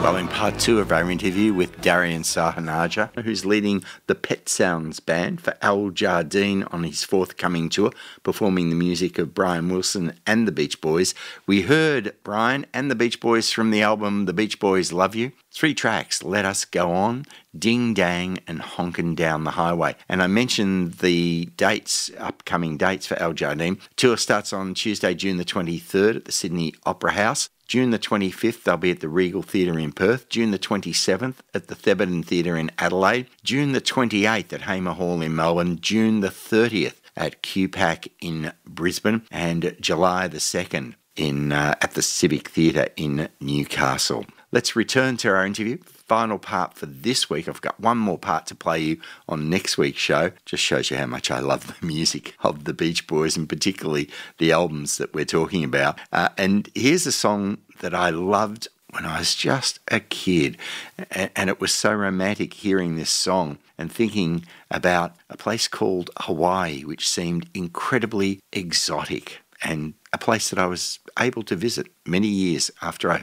Well, in part two of our interview with Darian Sahanaja, who's leading the Pet Sounds Band for Al Jardine on his forthcoming tour, performing the music of Brian Wilson and the Beach Boys, we heard Brian and the Beach Boys from the album The Beach Boys Love You. 3 tracks, Let Us Go On, Ding Dang and Honkin' Down the Highway. And I mentioned the dates, upcoming dates for Al Jardine. Tour starts on Tuesday, June the 23rd at the Sydney Opera House. June the 25th, they'll be at the Regal Theatre in Perth. June the 27th at the Thebarton Theatre in Adelaide. June the 28th at Hamer Hall in Melbourne. June the 30th at QPAC in Brisbane. And July the 2nd at the Civic Theatre in Newcastle. Let's return to our interview. Final part for this week. I've got one more part to play you on next week's show. Just shows you how much I love the music of the Beach Boys and particularly the albums that we're talking about. And here's a song that I loved when I was just a kid. And it was so romantic hearing this song and thinking about a place called Hawaii, which seemed incredibly exotic and a place that I was able to visit many years after I heard